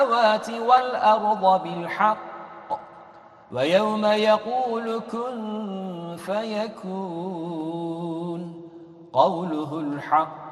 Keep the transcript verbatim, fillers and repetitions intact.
السماوات والأرض بالحق ويوم يقول كن فيكون قوله الحق